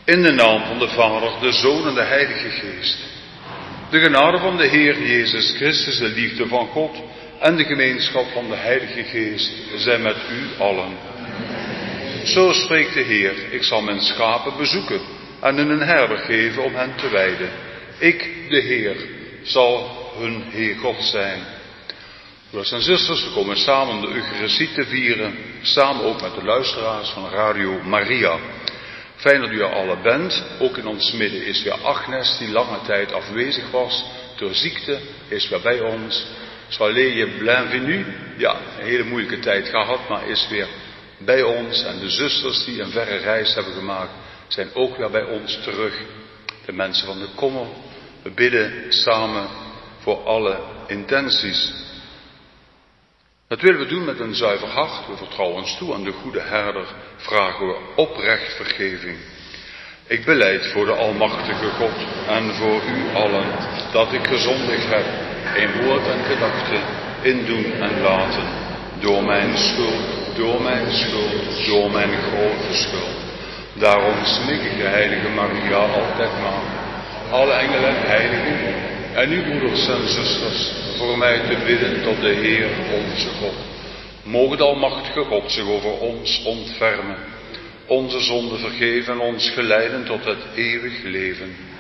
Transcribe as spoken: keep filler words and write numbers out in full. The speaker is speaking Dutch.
In de naam van de Vader, de Zoon en de Heilige Geest. De genade van de Heer Jezus Christus, de liefde van God en de gemeenschap van de Heilige Geest zijn met u allen. Zo spreekt de Heer: ik zal mijn schapen bezoeken en hun een herder geven om hen te weiden. Ik, de Heer, zal hun Heer God zijn. Broeders en zusters, we komen samen om de Eucharistie te vieren, samen ook met de luisteraars van Radio Maria. Fijn dat u er alle bent. Ook in ons midden is weer Agnes, die lange tijd afwezig was door ziekte, is weer bij ons. Soyez je bienvenue. Ja, een hele moeilijke tijd gehad, maar is weer bij ons. En de zusters die een verre reis hebben gemaakt, zijn ook weer bij ons terug. De mensen van de kommer. We bidden samen voor alle intenties. Dat willen we doen met een zuiver hart. We vertrouwen ons toe aan de goede herder, vragen we oprecht vergeving. Ik belijd voor de almachtige God en voor u allen dat ik gezondigd heb in woord en gedachte, in doen en laten, door mijn schuld, door mijn schuld, door mijn grote schuld. Daarom smeek ik de heilige Maria altijd maar, alle engelen en heiligen en uw broeders en zusters, voor mij te bidden tot de Heer onze God. Mogen de almachtige God zich over ons ontfermen, onze zonden vergeven en ons geleiden tot het eeuwig leven.